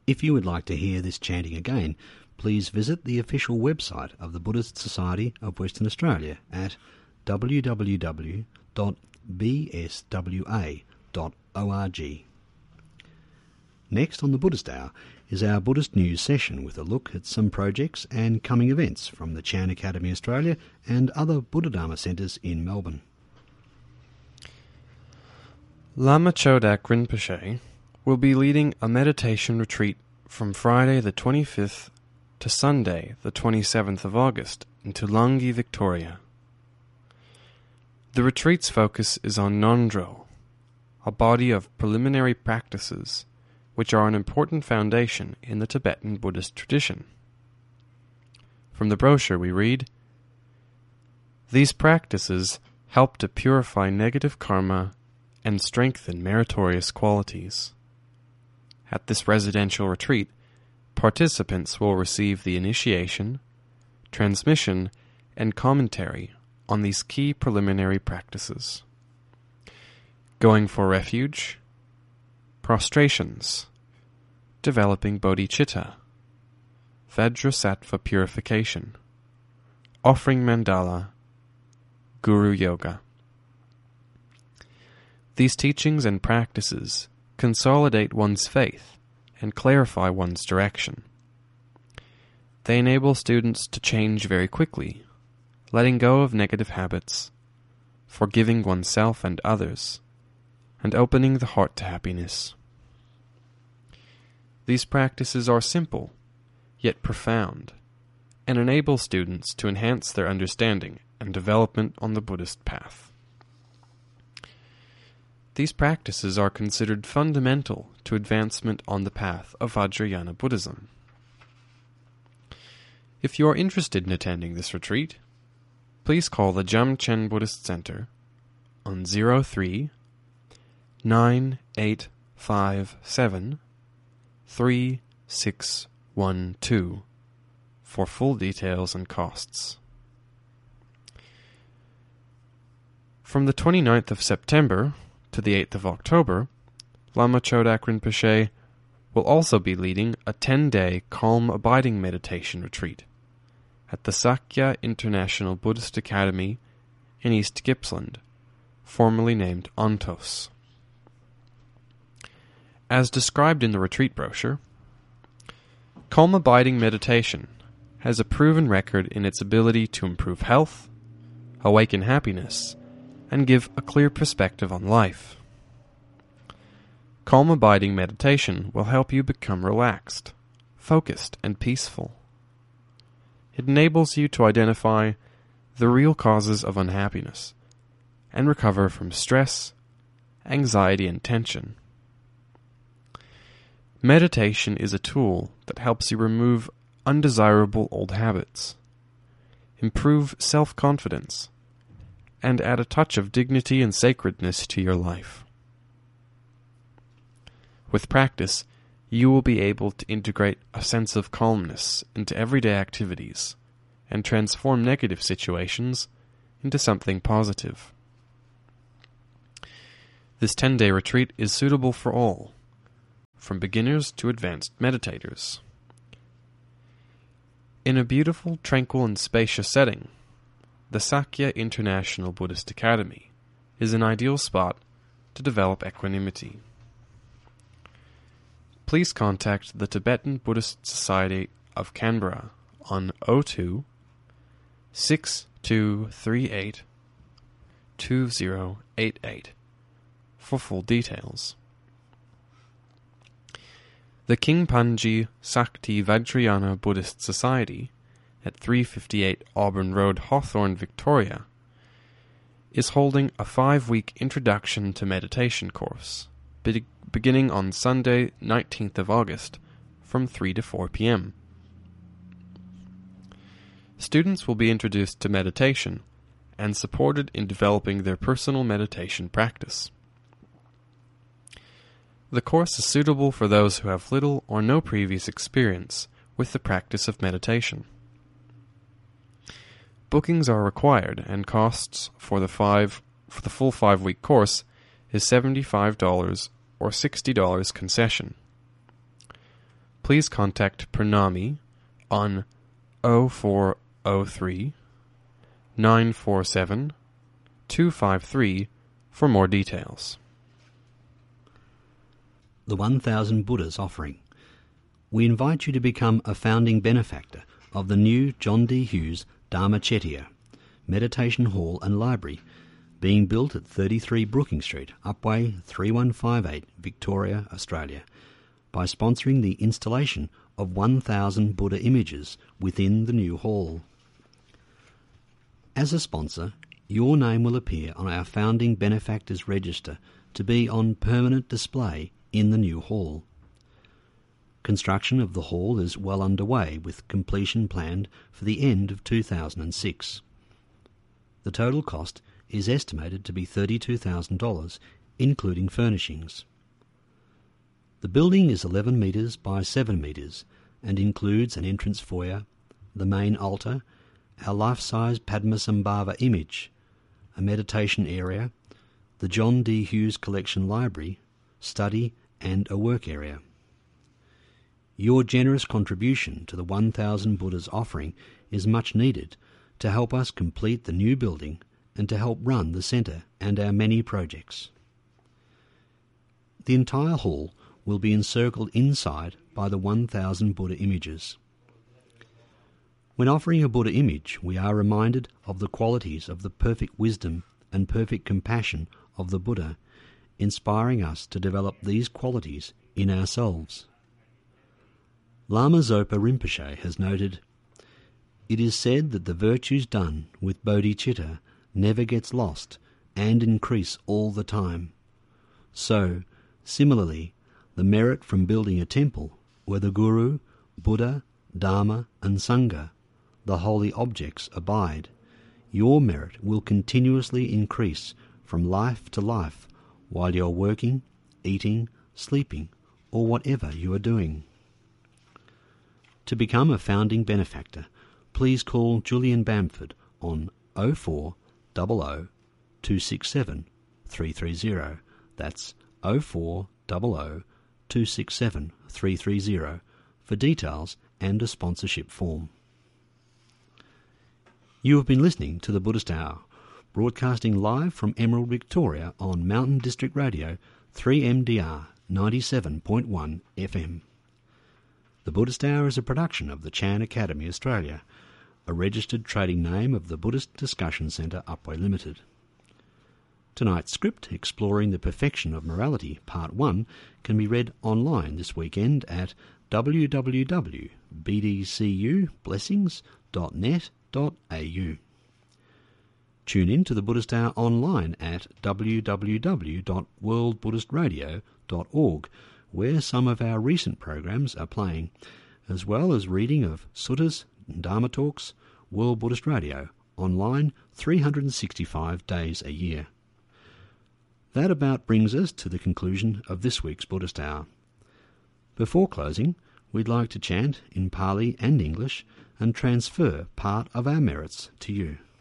If you would like to hear this chanting again, please visit the official website of the Buddhist Society of Western Australia at www.bswa.org. Next on the Buddhist Hour is our Buddhist News session with a look at some projects and coming events from the Chan Academy Australia and other Buddha Dharma centres in Melbourne. Lama Chodak Rinpoche will be leading a meditation retreat from Friday the 25th to Sunday the 27th of August in Tulangi, Victoria. The retreat's focus is on Nondro, a body of preliminary practices which are an important foundation in the Tibetan Buddhist tradition. From the brochure we read, "These practices help to purify negative karma and strengthen meritorious qualities. At this residential retreat, participants will receive the initiation, transmission, and commentary on these key preliminary practices: going for refuge, prostrations, developing bodhicitta, Vajrasattva purification, offering mandala, guru yoga. These teachings and practices consolidate one's faith and clarify one's direction. They enable students to change very quickly, letting go of negative habits, forgiving oneself and others, and opening the heart to happiness. These practices are simple, yet profound, and enable students to enhance their understanding and development on the Buddhist path. These practices are considered fundamental to advancement on the path of Vajrayana Buddhism. If you are interested in attending this retreat, please call the Jamchen Buddhist Center on 03 9857 3612 for full details and costs. From the 29th of September to the 8th of October, Lama Chodak Rinpoche will also be leading a 10-day calm abiding meditation retreat at the Sakya International Buddhist Academy in East Gippsland, formerly named Ontos. As described in the retreat brochure, calm abiding meditation has a proven record in its ability to improve health, awaken happiness, and give a clear perspective on life. Calm abiding meditation will help you become relaxed, focused, and peaceful. It enables you to identify the real causes of unhappiness and recover from stress, anxiety, and tension. Meditation is a tool that helps you remove undesirable old habits, improve self-confidence, and add a touch of dignity and sacredness to your life. With practice, you will be able to integrate a sense of calmness into everyday activities and transform negative situations into something positive. This 10-day retreat is suitable for all, from beginners to advanced meditators. In a beautiful, tranquil, and spacious setting, the Sakya International Buddhist Academy is an ideal spot to develop equanimity. Please contact the Tibetan Buddhist Society of Canberra on 02 6238 2088 for full details. The Kingpanji Sakti Vajrayana Buddhist Society at 358 Auburn Road, Hawthorne, Victoria, is holding a 5-week Introduction to Meditation course, beginning on Sunday, 19th of August, from 3 to 4 p.m. Students will be introduced to meditation and supported in developing their personal meditation practice. The course is suitable for those who have little or no previous experience with the practice of meditation. Bookings are required, and costs for the full 5-week course is $75 or $60 concession. please contact Pranami on 0403 947 253 for more details. The 1000 Buddhas Offering. We invite you to become a founding benefactor of the new John D. Hughes Dharma Chettiya Meditation Hall and Library, being built at 33 Brooking Street, Upwey 3158, Victoria, Australia, by sponsoring the installation of 1000 Buddha images within the new hall. As a sponsor, your name will appear on our Founding Benefactors Register to be on permanent display in the new hall. Construction of the hall is well underway, with completion planned for the end of 2006. The total cost is estimated to be $32,000, including furnishings. The building is 11 metres by 7 metres and includes an entrance foyer, the main altar, our life-size Padmasambhava image, a meditation area, the John D. Hughes Collection Library, study and a work area. Your generous contribution to the 1000 Buddhas Offering is much needed to help us complete the new building and to help run the centre and our many projects. The entire hall will be encircled inside by the 1000 Buddha images. When offering a Buddha image, we are reminded of the qualities of the perfect wisdom and perfect compassion of the Buddha, inspiring us to develop these qualities in ourselves. Lama Zopa Rinpoche has noted, "It is said that the virtues done with bodhicitta never gets lost and increase all the time. So, similarly, the merit from building a temple where the Guru, Buddha, Dharma and Sangha, the holy objects, abide, your merit will continuously increase from life to life while you're working, eating, sleeping, or whatever you are doing." To become a founding benefactor, please call Julian Bamford on 0400 267 330. That's 0400 267 330 for details and a sponsorship form. You have been listening to the Buddhist Hour, broadcasting live from Emerald, Victoria on Mountain District Radio 3MDR 97.1 FM. The Buddhist Hour is a production of the Chan Academy Australia, a registered trading name of the Buddhist Discussion Centre, Upwey Limited. Tonight's script, Exploring the Perfection of Morality, Part 1, can be read online this weekend at www.bdcublessings.net.au. Tune in to the Buddhist Hour online at www.worldbuddhistradio.org, where some of our recent programs are playing, as well as reading of suttas and Dharma talks. World Buddhist Radio, online 365 days a year. That about brings us to the conclusion of this week's Buddhist Hour. Before closing, we'd like to chant in Pali and English and transfer part of our merits to you.